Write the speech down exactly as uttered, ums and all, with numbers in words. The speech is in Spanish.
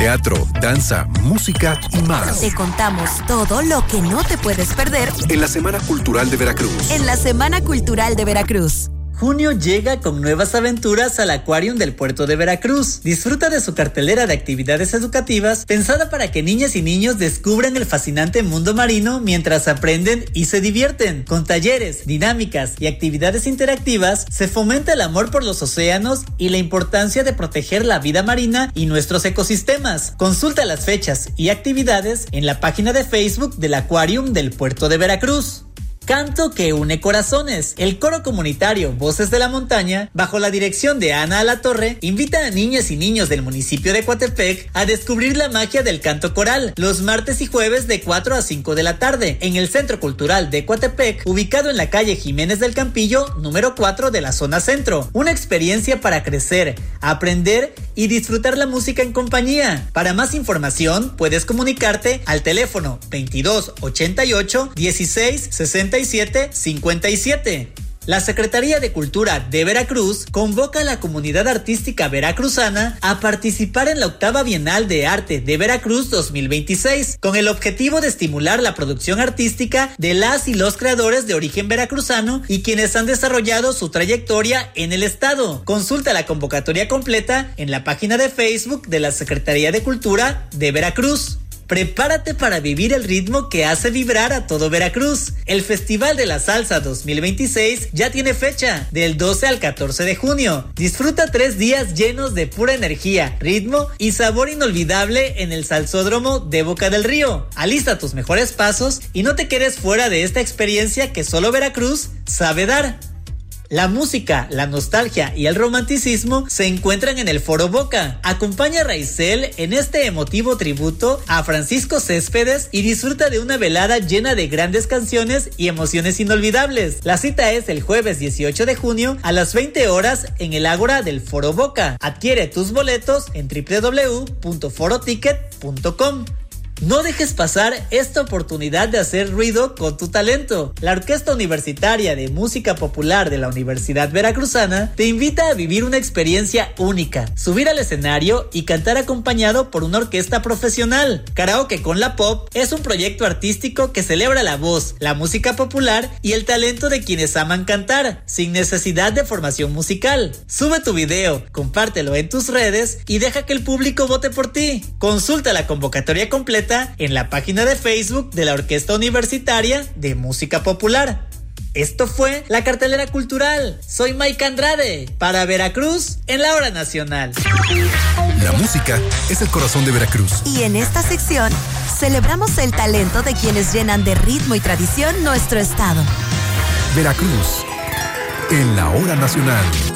Teatro, danza, música y más. Te contamos todo lo que no te puedes perder en la Semana Cultural de Veracruz. En la Semana Cultural de Veracruz. Junio llega con nuevas aventuras al Aquarium del Puerto de Veracruz. Disfruta de su cartelera de actividades educativas pensada para que niñas y niños descubran el fascinante mundo marino mientras aprenden y se divierten. Con talleres, dinámicas y actividades interactivas, se fomenta el amor por los océanos y la importancia de proteger la vida marina y nuestros ecosistemas. Consulta las fechas y actividades en la página de Facebook del Aquarium del Puerto de Veracruz. Canto que une corazones. El coro comunitario Voces de la Montaña, bajo la dirección de Ana Alatorre, invita a niñas y niños del municipio de Coatepec a descubrir la magia del canto coral los martes y jueves de cuatro a cinco de la tarde en el Centro Cultural de Coatepec, ubicado en la calle Jiménez del Campillo, número cuatro de la zona centro. Una experiencia para crecer, aprender y disfrutar la música en compañía. Para más información, puedes comunicarte al teléfono veintidós ochenta y ocho dieciséis sesenta y siete cincuenta y siete. La Secretaría de Cultura de Veracruz convoca a la comunidad artística veracruzana a participar en la octava Bienal de Arte de Veracruz dos mil veintiséis, con el objetivo de estimular la producción artística de las y los creadores de origen veracruzano y quienes han desarrollado su trayectoria en el estado. Consulta la convocatoria completa en la página de Facebook de la Secretaría de Cultura de Veracruz. Prepárate para vivir el ritmo que hace vibrar a todo Veracruz. El Festival de la Salsa dos mil veintiséis ya tiene fecha, del doce al catorce de junio. Disfruta tres días llenos de pura energía, ritmo y sabor inolvidable en el Salsódromo de Boca del Río. Alista tus mejores pasos y no te quedes fuera de esta experiencia que solo Veracruz sabe dar. La música, la nostalgia y el romanticismo se encuentran en el Foro Boca. Acompaña a Raizel en este emotivo tributo a Francisco Céspedes y disfruta de una velada llena de grandes canciones y emociones inolvidables. La cita es el jueves dieciocho de junio a las veinte horas en el Ágora del Foro Boca. Adquiere tus boletos en doble u doble u doble u punto foro ticket punto com. No dejes pasar esta oportunidad de hacer ruido con tu talento. La Orquesta Universitaria de Música Popular de la Universidad Veracruzana te invita a vivir una experiencia única, subir al escenario y cantar acompañado por una orquesta profesional. Karaoke con la Pop es un proyecto artístico que celebra la voz, la música popular y el talento de quienes aman cantar, sin necesidad de formación musical. Sube tu video, compártelo en tus redes y deja que el público vote por ti. Consulta la convocatoria completa en la página de Facebook de la Orquesta Universitaria de Música Popular. Esto fue la cartelera cultural. Soy Mike Andrade para Veracruz en la Hora Nacional. La música es el corazón de Veracruz. Y en esta sección celebramos el talento de quienes llenan de ritmo y tradición nuestro estado. Veracruz en la Hora Nacional.